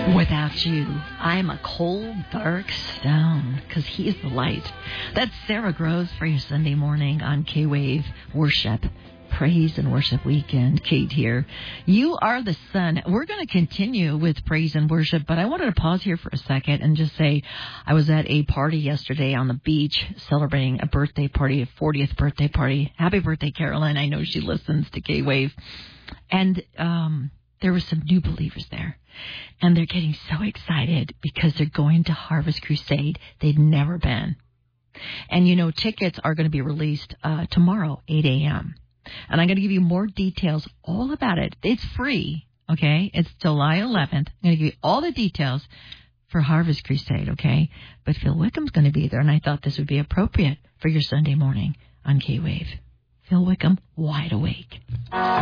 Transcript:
Without you, I'm a cold, dark stone, because he is the light. That's Sarah Groves for your Sunday morning on K-Wave Worship. Praise and Worship Weekend. Kate here. You are the sun. We're going to continue with praise and worship, but I wanted to pause here for a second and just say I was at a party yesterday on the beach celebrating a birthday party, a 40th birthday party. Happy birthday, Carolyn. I know she listens to K-Wave. And there were some new believers there. And they're getting so excited because they're going to Harvest Crusade. They'd never been. And, you know, tickets are going to be released tomorrow, 8 a.m., and I'm going to give you more details all about it. It's free, okay? It's July 11th. I'm going to give you all the details for Harvest Crusade, okay? But Phil Wickham's going to be there, and I thought this would be appropriate for your Sunday morning on K-Wave. Phil Wickham, Wide Awake.